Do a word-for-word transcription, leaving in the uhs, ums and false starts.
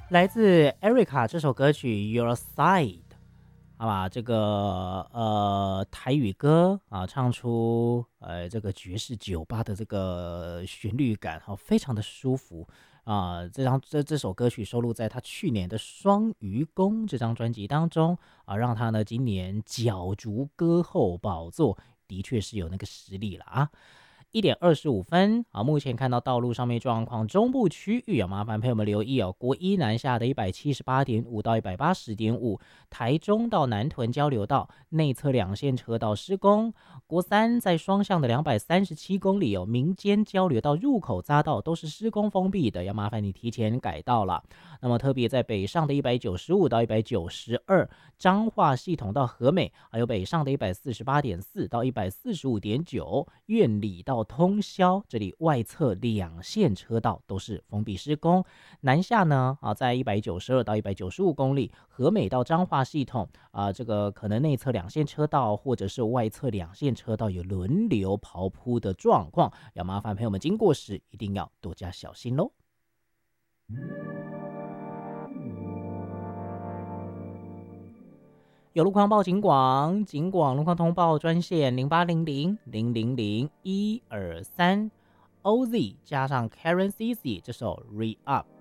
来自 Erica 这首歌曲《Your Side》，好吧，这个呃台语歌啊，唱出呃这个爵士酒吧的这个旋律感，哈、非常的舒服啊。这张这这首歌曲收录在他去年的《双鱼宫》这张专辑当中啊，让他呢今年角逐歌后宝座，的确是有那个实力了啊。一点二十五分啊，目前看到道路上面状况，中部区域啊，麻烦朋友们留意哦。国一南下的一百七十八点五到一百八十点五，台中到南屯交流道内侧两线车道施工。国三在双向的两百三十七公里哦，民间交流道入口匝道都是施工封闭的，要麻烦你提前改道了。那么特别在北上的一百九十五到一百九十二，彰化系统到和美，还有北上的一百四十八点四到一百四十五点九，苑里到通霄，这里外侧两线车道都是封闭施工。南下呢，啊，在一百九十二到一百九十五公里，和美到彰化系统啊，这个可能内侧两线车道或者是外侧两线车道有轮流刨铺的状况，要麻烦朋友们经过时一定要多加小心喽。有路况报警广，警广路况通报专线零八零零零零零一二三，O Z 加上 Karen C C 这首 Re Up。